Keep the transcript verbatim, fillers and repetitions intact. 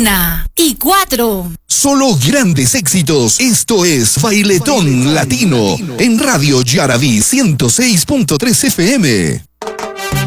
una y cuatro. Solo grandes éxitos. Esto es Bailetón Latino en Radio Yaraví ciento seis punto tres F M.